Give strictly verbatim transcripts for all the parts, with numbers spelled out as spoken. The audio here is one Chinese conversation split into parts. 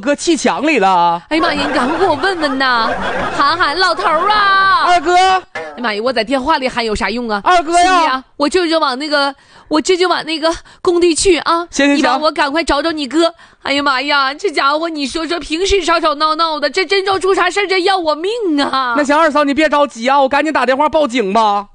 哥砌墙里了。 哎呀妈呀，你赶快给我问问呐，喊喊老头啊！ 二哥， 哎呀妈呀，我在电话里喊有啥用啊？ 二哥呀， 呀我这就往那个，我这就往那个工地去啊！ 行行行， 你帮我赶快找找你哥。哎呀妈呀，这家伙，你说说，平时吵吵闹闹的，这真要出啥事这要我命啊！ 那行，二嫂你别着急啊，我赶紧打电话报警吧。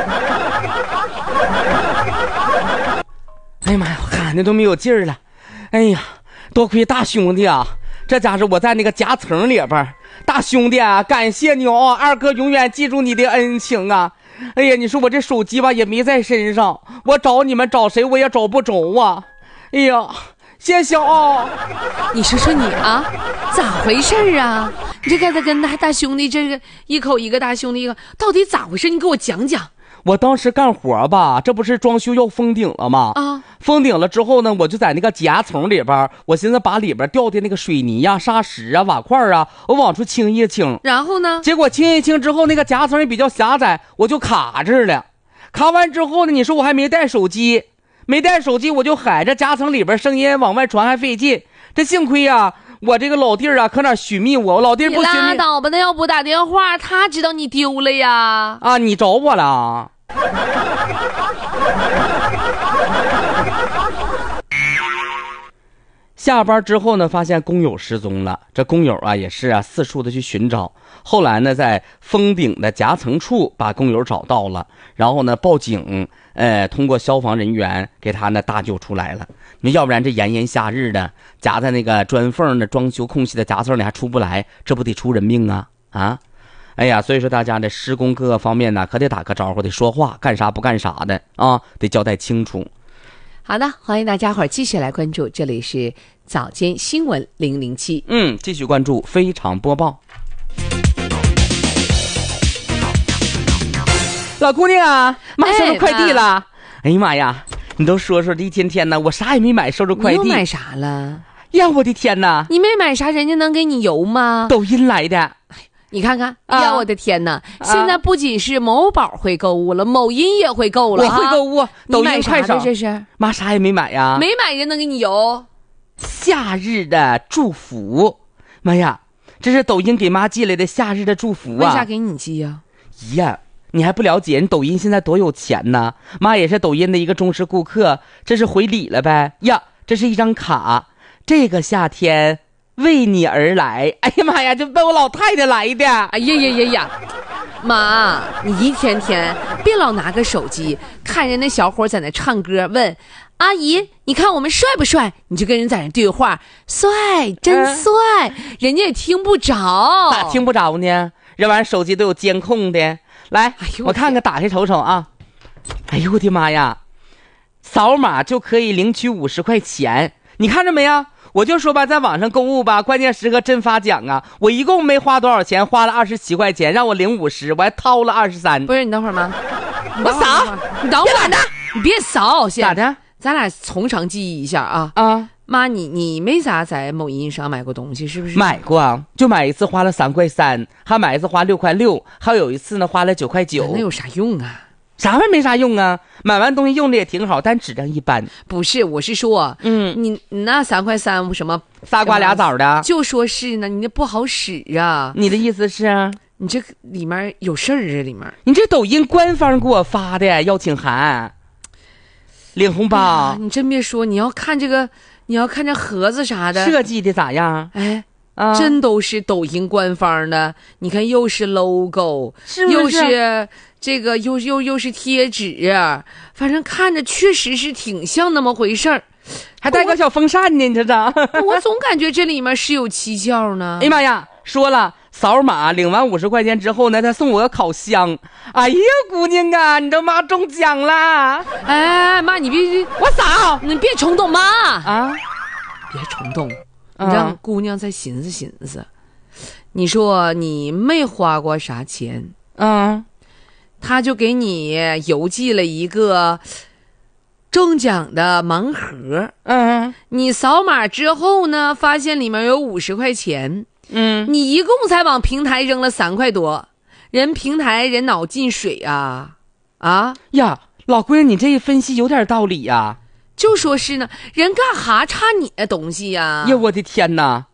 哎呀妈呀，我喊的都没有劲儿了。哎呀，多亏大兄弟啊，这家是我在那个夹层里边。大兄弟啊，感谢你哦，二哥永远记住你的恩情啊。哎呀，你说我这手机吧也没在身上，我找你们找谁我也找不着啊。哎呀，谢谢哦。 你说说你啊，咋回事啊？你这个跟大大兄弟这个一口一个大兄弟一个，到底咋回事？你给我讲讲。 我当时干活吧，这不是装修要封顶了吗？啊，封顶了之后呢，我就在那个夹层里边，我寻思把里边掉的那个水泥呀、沙石啊、瓦块啊，我往出清一清。 然后呢？ 结果清一清之后，那个夹层也比较狭窄，我就卡这了。卡完之后呢，你说我还没带手机，没带手机我就喊这夹层里边声音往外传还费劲。这幸亏啊，我这个老弟儿啊，可哪寻觅我，我老弟儿不寻觅。 你拉倒吧，那要不打电话，他知道你丢了呀。 啊，你找我了。下班之后呢，发现工友失踪了。这工友啊也是啊四处的去寻找，后来呢在封顶的夹层处把工友找到了，然后呢报警，呃通过消防人员给他呢搭救出来了。你要不然这炎炎夏日的夹在那个砖缝的装修空隙的夹层里还出不来，这不得出人命啊啊！哎呀，所以说大家呢施工各个方面呢可得打个招呼，得说话，干啥不干啥的啊，得交代清楚。 好的，欢迎大家伙儿继续来关注，这里是早间新闻零零七。 嗯，继续关注非常播报。老姑娘啊，妈收着快递了。哎呀妈呀，你都说说这一天天呢，我啥也没买，收着快递。 你又买啥了？ 呀，我的天哪！ 你没买啥，人家能给你邮吗？ 抖音来的。 你看看，哎呀，我的天哪！现在不仅是某宝会购物了，某音也会购了。 我会购物，抖音快手这是。 妈啥也没买呀， 没买人能给你邮。 夏日的祝福，妈呀，这是抖音给妈寄来的夏日的祝福啊！ 为啥给你寄呀？ 姨呀，你还不了解，人抖音现在多有钱呢！妈也是抖音的一个忠实顾客，这是回礼了呗呀！这是一张卡，这个夏天为你而来。哎呀妈呀，这被我老太太来的。 哎呀呀呀呀！妈，你一天天别老拿个手机看人那小伙在那唱歌，问阿姨你看我们帅不帅，你就跟人在那对话，帅真帅、嗯、人家也听不着。 咋听不着呢？这玩意儿手机都有监控的。来、哎、我看看，打开瞅瞅啊。哎呦我的妈呀，扫码就可以领取五十块钱，你看着没啊？我就说吧，在网上购物吧，关键时刻真发奖啊！我一共没花多少钱，花了二十七块钱，让我领五十，我还掏了二十三。 不是你等会儿吗？ 我扫， 你等会儿呢，你别扫， 咋的？ 咱俩从长计议一下啊！啊，妈，你你没咋在某音上买过东西是不是？ 买过，就买一次花了三块三，还买一次花六块六，还有一次呢花了九块九。 那有啥用啊？ 啥玩意没啥用啊？买完东西用的也挺好，但质量一般。 不是，我是说，嗯，你你那三块三什么仨瓜俩枣的， 就说是呢，你那不好使啊。 你的意思是， 你这里面有事儿啊？里面你这抖音官方给我发的邀请函，领红包、哎。 你真别说，你要看这个，你要看这盒子啥的设计的咋样？ 哎。啊、真都是抖音官方的，你看又是 logo， 是不是又是这个，又又又是贴纸，反正看着确实是挺像那么回事儿， 还带个小风扇呢，你知道？ 我总感觉这里面是有蹊跷呢。 哎呀妈呀，说了扫码领完五十块钱之后呢，他送我个烤箱。哎呀，姑娘啊，你这妈中奖了！ 哎妈，你别我扫， 你别冲动，妈啊， 别冲动。你让姑娘再寻思寻思，你说你没花过啥钱，嗯，他就给你邮寄了一个中奖的盲盒，嗯，你扫码之后呢，发现里面有五十块钱，嗯，你一共才往平台扔了三块多，人平台人脑进水啊啊呀，老姑娘，你这一分析有点道理呀、啊。 就说是呢，人干哈差你的东西呀、啊？ 呀，我的天哪！